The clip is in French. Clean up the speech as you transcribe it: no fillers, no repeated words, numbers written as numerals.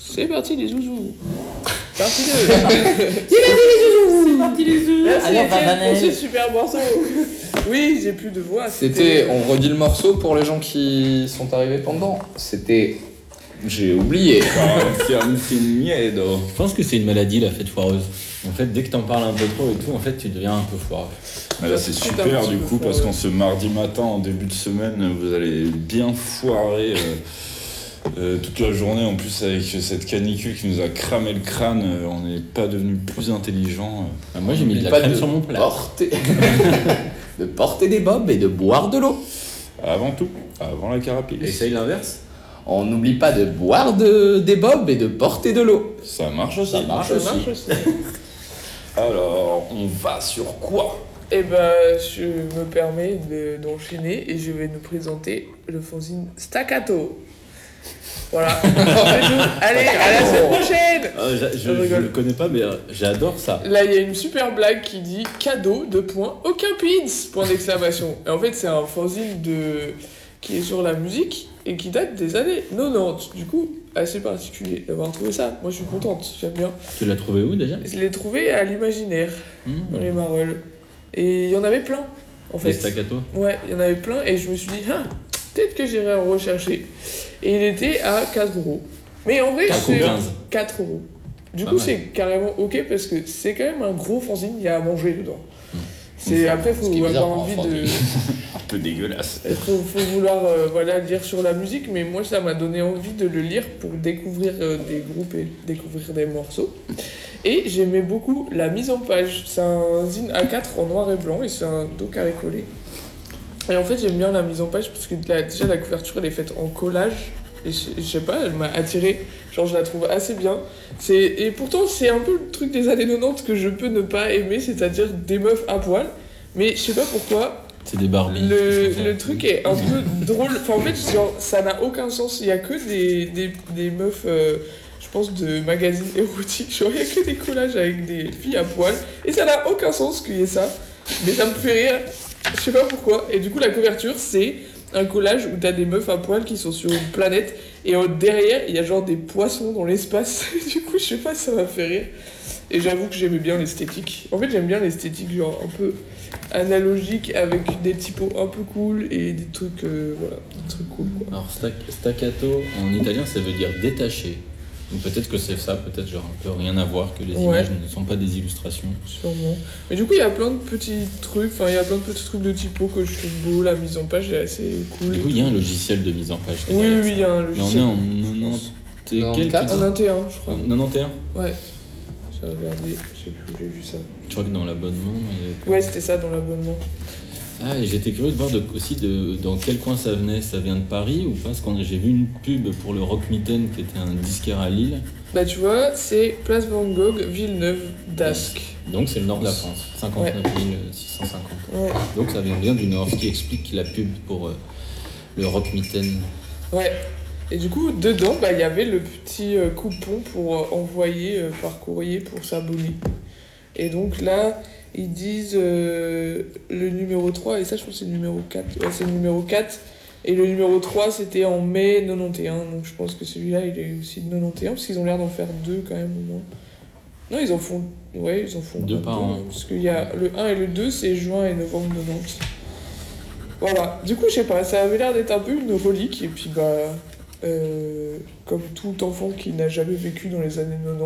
C'est parti les zouzous. Parti 2. C'est parti les zouzous. Alors, Pour ce super morceau. Oui, j'ai plus de voix. C'était, on redit le morceau pour les gens qui sont arrivés pendant. C'était, j'ai oublié. Je pense que c'est une maladie, la fête foireuse. En fait, dès que t'en parles un peu trop et tout, en fait, tu deviens un peu foireux. Mais là, c'est super du coup, parce qu'en ce mardi matin, en début de semaine, vous allez bien foirer toute la journée. En plus, avec cette canicule qui nous a cramé le crâne, on n'est pas devenu plus intelligent. Moi, j'ai mis de la crème sur mon plat. De porter des bobs et de boire de l'eau. Avant tout, avant la carapace. Essaye l'inverse. On n'oublie pas de boire des bobs et de porter de l'eau. Ça marche aussi. Ça marche aussi. Alors, on va sur quoi? Eh ben, je me permets d'enchaîner et je vais nous présenter le fanzine Staccato. Voilà. Allez, à la semaine prochaine. Je le connais pas, mais j'adore ça. Là, il y a une super blague qui dit cadeau, aucun pins, point d'exclamation. Et en fait, c'est un fanzine qui est sur la musique et qui date des années 90. Du coup, assez particulier d'avoir trouvé ça. Moi, je suis contente, j'aime bien. Tu l'as trouvé où déjà? Je l'ai trouvé à l'Imaginaire, dans les Marolles. Et il y en avait plein, en fait. Les Staccato? Ouais, il y en avait plein et je me suis dit, peut-être que j'irai en rechercher. Et il était à 4 €. Mais en vrai, c'est 4 €. Du coup, c'est carrément ok parce que c'est quand même un gros fanzine, il y a à manger dedans. Après, faut avoir envie de. Un peu dégueulasse. Faut vouloir lire sur la musique, mais moi, ça m'a donné envie de le lire pour découvrir des groupes et découvrir des morceaux. Et j'aimais beaucoup la mise en page. C'est un zine A4 en noir et blanc et c'est un dos carré collé. Et en fait, j'aime bien la mise en page parce que déjà la couverture elle est faite en collage. Et je sais pas, elle m'a attirée. Genre, je la trouve assez bien. Et pourtant, c'est un peu le truc des années 90 que je peux ne pas aimer, c'est-à-dire des meufs à poil. Mais je sais pas pourquoi. C'est des Barbies. Le truc est un peu drôle. Enfin, en fait, genre, ça n'a aucun sens. Il y a que des meufs. Je pense de magazines érotiques, genre il n'y a que des collages avec des filles à poil, et ça n'a aucun sens qu'il y ait ça, mais ça me fait rire, je sais pas pourquoi, et du coup la couverture c'est un collage où t'as des meufs à poil qui sont sur une planète, et derrière il y a genre des poissons dans l'espace, du coup je sais pas, ça m'a fait rire, et j'avoue que j'aimais bien l'esthétique, en fait j'aime bien l'esthétique genre un peu analogique avec des typos un peu cool et des trucs, des trucs cool quoi. Alors staccato en italien ça veut dire détaché. Peut-être que c'est ça, peut-être genre un peu rien à voir, que les images ne sont pas des illustrations. Sûrement. Mais du coup, il y a plein de petits trucs, de typo que je trouve beau, la mise en page est assez cool. Du coup, il y a un logiciel de mise en page. Oui, il y a un logiciel. Mais on est en 91, je crois. 91 Ouais. J'ai regardé, je sais plus où j'ai vu ça. Je crois que dans l'abonnement. Ouais, c'était ça, dans l'abonnement. Ah, et j'étais curieux de voir aussi dans quel coin ça venait. Ça vient de Paris ou pas? Parce que j'ai vu une pub pour le Rock Mitten qui était un disquaire à Lille. Bah tu vois, c'est Place Van Gogh, Villeneuve, d'Ascq. Donc c'est le nord de la France, 59 650. Ouais. Donc ça vient bien du nord, ce qui explique la pub pour le Rock Mitten. Ouais. Et du coup, dedans, il y avait le petit coupon pour envoyer par courrier pour s'abonner. Et donc là, ils disent le numéro 3, et ça je pense que c'est le numéro 4. Ouais, c'est le numéro 4. Et le numéro 3, c'était en mai 91. Donc je pense que celui-là, il est aussi de 91, parce qu'ils ont l'air d'en faire deux quand même au moins. Non, ils en font deux par an. Parce qu'il y a le 1 et le 2, c'est juin et novembre 90. Voilà. Du coup, je sais pas, ça avait l'air d'être un peu une relique. Et puis, comme tout enfant qui n'a jamais vécu dans les années 90,